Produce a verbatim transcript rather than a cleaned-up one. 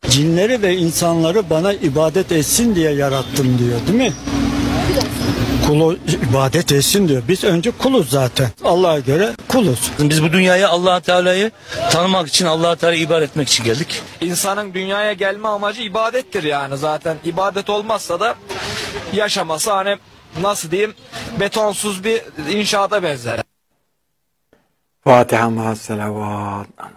Cinleri ve insanları bana ibadet etsin diye yarattım diyor, değil mi? Kulu ibadet etsin diyor. Biz önce kuluz zaten. Allah'a göre kuluz. Biz bu dünyaya Allah Teala'yı tanımak için, Allah Teala'yı ibadet etmek için geldik. İnsanın dünyaya gelme amacı ibadettir yani. Zaten ibadet olmazsa da yaşaması hani nasıl diyeyim betonsuz bir inşaata benzer. Fatiha ma'as selavat.